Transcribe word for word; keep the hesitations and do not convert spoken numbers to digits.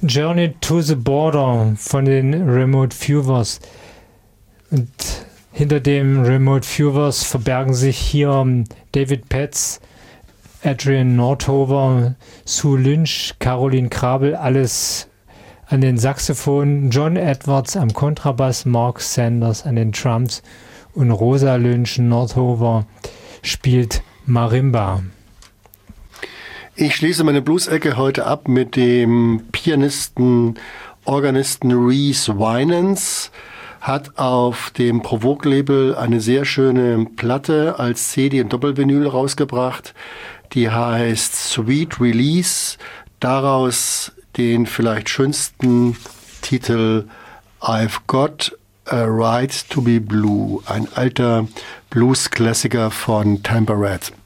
Journey to the Border von den Remote Viewers. Und hinter dem Remote Viewers verbergen sich hier David Petz, Adrian Nordhover, Sue Lynch, Caroline Krabel, alles an den Saxophonen, John Edwards am Kontrabass, Mark Sanders an den Drums und Rosa Lynch Nordhover spielt Marimba. Ich schließe meine Blues-Ecke heute ab mit dem Pianisten, Organisten Reese Winans. Hat auf dem Provoke-Label eine sehr schöne Platte als C D und Doppelvinyl rausgebracht. Die heißt Sweet Release. Daraus den vielleicht schönsten Titel I've Got a Right to be Blue. Ein alter Blues-Klassiker von Tampa Red.